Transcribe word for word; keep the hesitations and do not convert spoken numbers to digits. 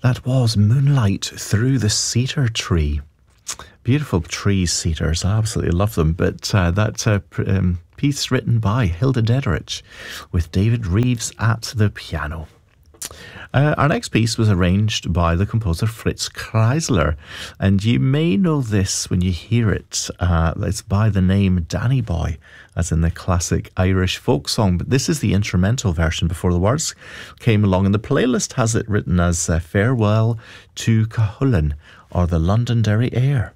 That was Moonlight Through the Cedar Tree. Beautiful trees, cedars. I absolutely love them. But uh, that uh, um, piece written by Hilda Dederich with David Reeves at the piano. Uh, our next piece was arranged by the composer Fritz Kreisler, and you may know this when you hear it. Uh, it's by the name Danny Boy, as in the classic Irish folk song, but this is the instrumental version before the words came along, and the playlist has it written as uh, Farewell to Cuchulainn, or the Londonderry Air.